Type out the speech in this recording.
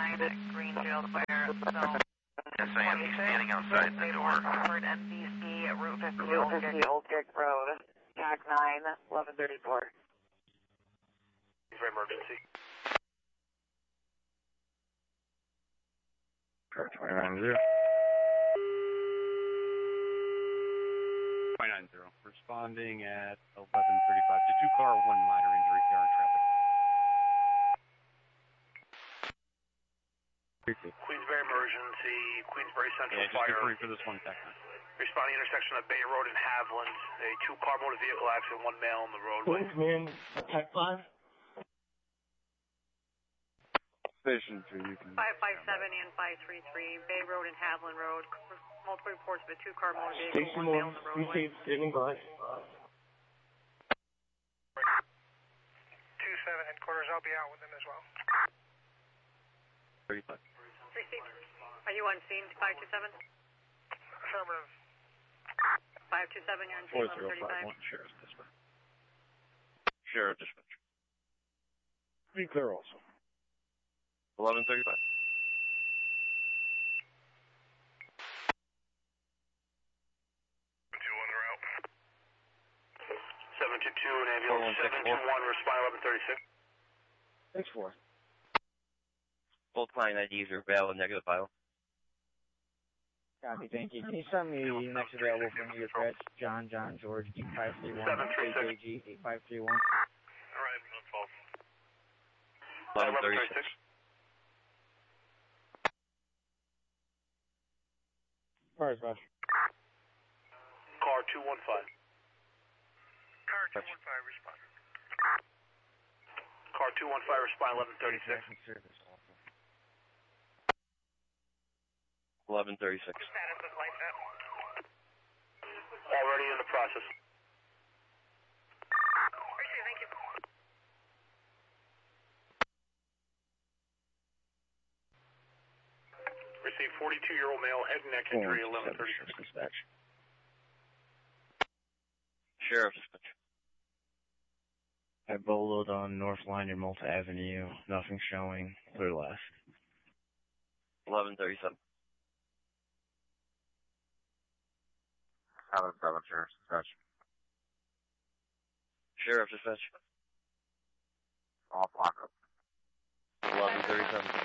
Green Jail Fire Zone. Yes, I am. He's standing outside the door. NBC, Route 50, Old Kick Road, TAC 9, 1134. For emergency. Car 290. 290. Responding at 11:35 to 2-car, 1 minor injury here in traffic. Queensbury emergency, Queensbury Central Fire. For this one second. Responding intersection of Bay Road and Haviland. A 2-car motor vehicle accident, 1 male on the roadway. Queensman, Type 5. Station 2, you can... 557 and 533, Bay Road and Haviland Road. Multiple reports of a 2-car motor vehicle, Station 1 male on the roadway. standing by. 27 headquarters, I'll be out with them as well. 35. Received. Are you on scene, 527? Affirmative. 527, you're on scene, 1135. 4051, Sheriff Dispatch. Sheriff Dispatch. Be clear also. 11:35. 722 and ambulance 721, respond 1136. 6-4. Both client IDs are valid, negative file. Copy, thank you. Can you send me the next available for me, your threats? John, George, 8531, AKG, 8531. Alright, no fault. 1136. Fire smash. Car 215. Car 215, respond. Car 215, respond 1136. 1136. Status is like that. Already in the process. Appreciate it, thank you. Received 42-year-old male, head and neck injury, 1136. Dispatch. Sheriff Dispatch. I boloed on North Line and Malta Avenue. Nothing showing. Clear left. 1137. 7-7, Sheriff Dispatch. Sheriff Dispatch. Off lockup. 1137.